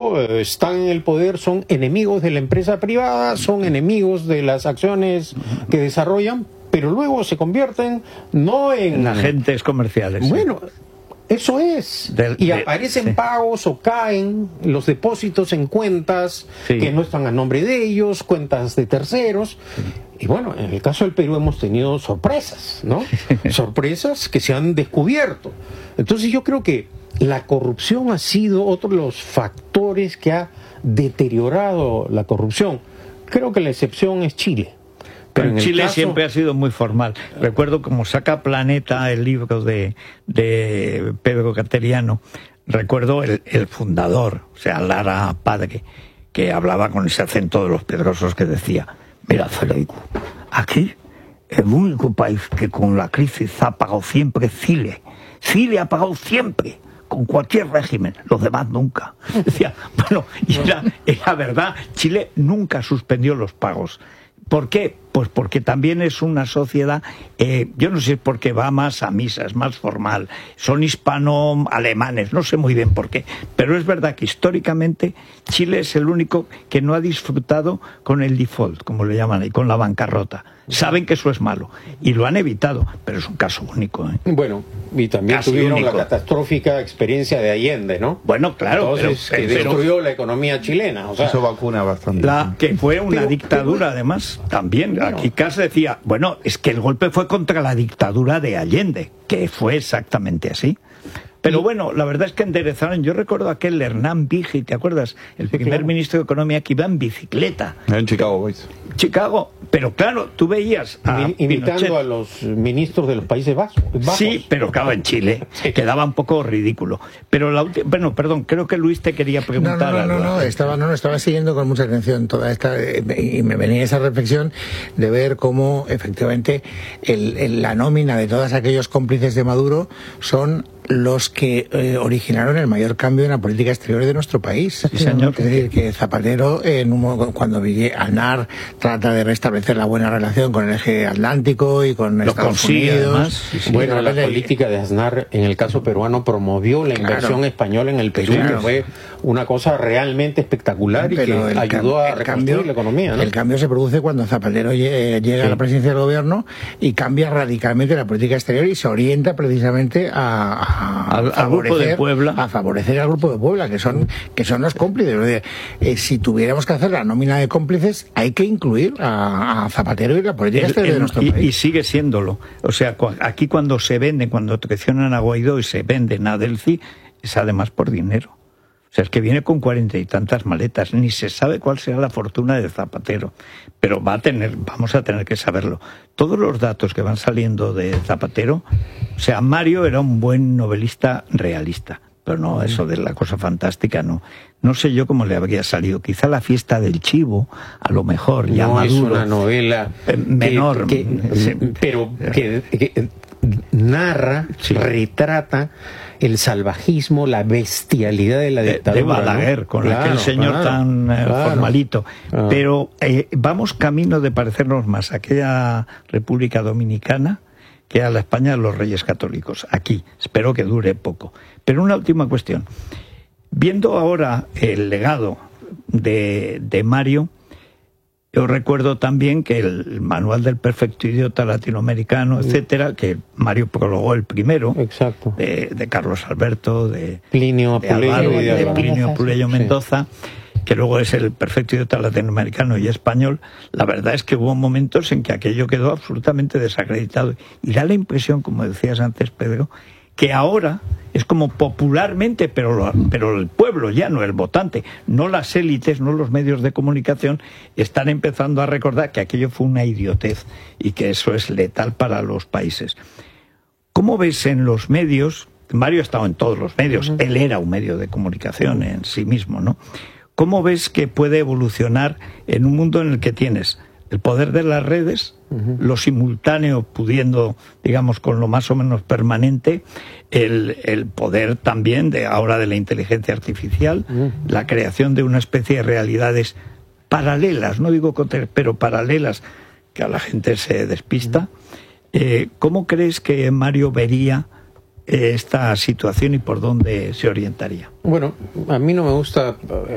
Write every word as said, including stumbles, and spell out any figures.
momento eh, están en el poder, son enemigos de la empresa privada, son enemigos de las acciones que desarrollan, pero luego se convierten no en... en agentes comerciales. Bueno, sí. Eso es. Del, y de, aparecen sí. pagos o caen los depósitos en cuentas sí. que no están a nombre de ellos, cuentas de terceros. Sí. Y bueno, en el caso del Perú hemos tenido sorpresas, ¿no? Sorpresas que se han descubierto. Entonces yo creo que la corrupción ha sido otro de los factores que ha deteriorado la corrupción. Creo que la excepción es Chile. Pero en Chile caso... siempre ha sido muy formal. Recuerdo como saca Planeta el libro de, de Pedro Cateriano, recuerdo el, el fundador, o sea, Lara Padre, que hablaba con ese acento de los Pedrosos que decía, mira, Federico, aquí el único país que con la crisis ha pagado siempre es Chile. Chile ha pagado siempre, con cualquier régimen, los demás nunca. Decía, bueno, y era, era verdad, Chile nunca suspendió los pagos. ¿Por qué? Pues porque también es una sociedad, eh, yo no sé por qué va más a misa, es más formal, son hispano-alemanes, no sé muy bien por qué, pero es verdad que históricamente Chile es el único que no ha disfrutado con el default, como le llaman ahí, con la bancarrota. Saben que eso es malo y lo han evitado, pero es un caso único, ¿eh? Bueno, y también Casi tuvieron único. la catastrófica experiencia de Allende, ¿no? Bueno, claro. Entonces, pero, que pero, destruyó la economía chilena. O sea, eso vacuna bastante. La, que fue una pero, dictadura, pero, además, también. Bueno, aquí Cast decía, bueno, es que el golpe fue contra la dictadura de Allende, que fue exactamente así. Pero bueno, la verdad es que enderezaron. Yo recuerdo aquel Hernán Vigi, ¿te acuerdas? El sí, primer claro. ministro de Economía que iba en bicicleta. En Chicago, Boys. Chicago, pero claro, tú veías a imitando Pinochet. a los ministros de los Países Bajos. Sí, pero claro, en Chile sí. quedaba un poco ridículo. Pero la última, bueno, perdón, creo que Luis te quería preguntar no, no, algo. No, no, no, estaba, no, no, estaba siguiendo con mucha atención toda esta y me venía esa reflexión de ver cómo efectivamente el, el, la nómina de todos aquellos cómplices de Maduro son los que eh, originaron el mayor cambio en la política exterior de nuestro país. Sí, señor. Es decir, que Zapatero, en un, cuando Aznar trata de restablecer la buena relación con el eje atlántico y con Lo Estados consigue, Unidos. Además, sí, sí. Bueno, la política de Aznar, en el caso peruano, promovió la inversión claro. española en el Perú, claro. que fue una cosa realmente espectacular y Pero que ayudó a reconstruir cambio, la economía, ¿no? El cambio se produce cuando Zapatero llega sí. a la presidencia del gobierno y cambia radicalmente la política exterior y se orienta precisamente a, a Al, al grupo de Puebla, a favorecer al grupo de Puebla, que son que son los cómplices. Eh, si tuviéramos que hacer la nómina de cómplices, hay que incluir a, a Zapatero y la política el, exterior el, de nuestro y, país. Y sigue siéndolo. O sea, cu aquí cuando se venden, cuando traicionan a Guaidó y se venden a Delcy, es además por dinero. O sea, es que viene con cuarenta y tantas maletas, ni se sabe cuál será la fortuna de Zapatero, pero va a tener, vamos a tener que saberlo. Todos los datos que van saliendo de Zapatero, o sea, Mario era un buen novelista realista, pero no, eso de la cosa fantástica no. No sé yo cómo le habría salido. Quizá La fiesta del chivo, a lo mejor, ya no Maduro. Es una novela eh, menor, que, que, se, pero que, que narra, sí. retrata el salvajismo, la bestialidad de la dictadura. De, de Balaguer, ¿no? Con claro, aquel señor claro, tan eh, claro. formalito. Ah. Pero eh, vamos camino de parecernos más a aquella República Dominicana que a la España de los Reyes Católicos. Aquí, espero que dure poco. Pero una última cuestión. Viendo ahora el legado de, de Mario, yo recuerdo también que el manual del perfecto idiota latinoamericano, etcétera, que Mario prologó el primero, exacto, de, de Carlos Alberto, de Plinio de Álvaro, Puleyo, de Plinio Puleyo Mendoza, sí. que luego es el perfecto idiota latinoamericano y español. La verdad es que hubo momentos en que aquello quedó absolutamente desacreditado. Y da la impresión, como decías antes, Pedro, que ahora es como popularmente, pero, lo, pero el pueblo ya no el votante, no las élites, no los medios de comunicación, están empezando a recordar que aquello fue una idiotez y que eso es letal para los países. ¿Cómo ves en los medios? Mario ha estado en todos los medios, uh-huh. él era un medio de comunicación en sí mismo, ¿no? ¿Cómo ves que puede evolucionar en un mundo en el que tienes el poder de las redes, uh-huh. lo simultáneo pudiendo, digamos, con lo más o menos permanente, el, el poder también de ahora de la inteligencia artificial, uh-huh. la creación de una especie de realidades paralelas, no digo pero paralelas, que a la gente se despista? Uh-huh. eh, ¿Cómo crees que Mario vería esta situación y por dónde se orientaría? Bueno, a mí no me gusta